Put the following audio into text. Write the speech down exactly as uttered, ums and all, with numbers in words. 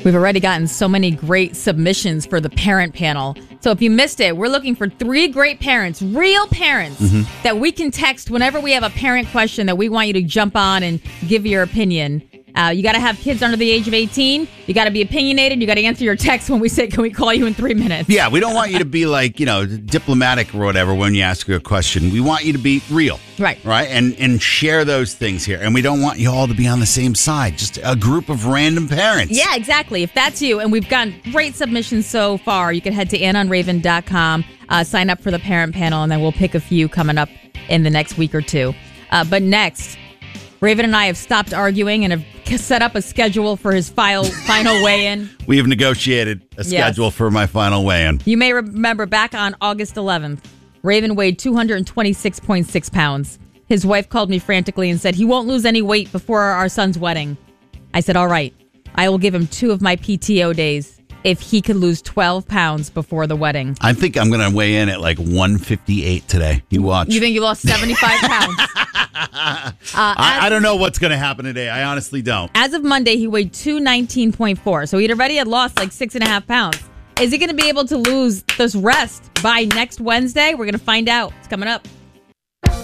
We've already gotten so many great submissions for the parent panel. So if you missed it, we're looking for three great parents, real parents, mm-hmm. that we can text whenever we have a parent question that we want you to jump on and give your opinion. Uh, you got to have kids under the age of eighteen. You got to be opinionated. You got to answer your text when we say, can we call you in three minutes? Yeah, we don't want you to be like, you know, diplomatic or whatever when you ask a question. We want you to be real. Right. Right. And and share those things here. And we don't want you all to be on the same side. Just a group of random parents. Yeah, exactly. If that's you, and we've gotten great submissions so far, you can head to ann on raven dot com, uh, sign up for the parent panel, and then we'll pick a few coming up in the next week or two. Uh, but next, Raven and I have stopped arguing and have set up a schedule for his final, final weigh-in. We have negotiated a schedule yes. for my final weigh-in. You may remember back on August eleventh, Raven weighed two hundred twenty-six point six pounds. His wife called me frantically and said he won't lose any weight before our son's wedding. I said, all right, I will give him two of my P T O days if he could lose twelve pounds before the wedding. I think I'm going to weigh in at like one fifty-eight today. You watch. You think you lost seventy-five pounds? Uh, I, I don't know what's going to happen today. I honestly don't. As of Monday, he weighed two nineteen point four. So he'd already had lost like six and a half pounds. Is he going to be able to lose this rest by next Wednesday? We're going to find out. It's coming up.